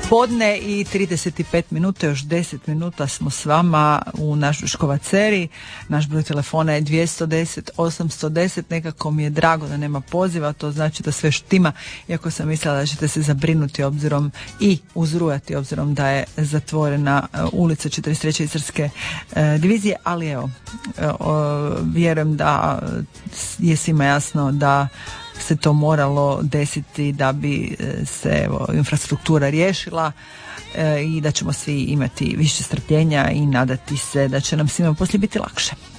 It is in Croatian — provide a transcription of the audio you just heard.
podne i 35 minuta, još 10 minuta smo s vama u našoj Škovaceri. Naš broj telefona je 210 810. Nekako mi je drago da nema poziva, to znači da sve štima, iako sam mislila da ćete se zabrinuti obzirom i uzrujati obzirom da je zatvorena ulica 43. Istarske divizije, ali evo, vjerujem da je svima jasno da se to moralo desiti da bi se infrastruktura riješila i da ćemo svi imati više strpljenja i nadati se da će nam svima poslije biti lakše.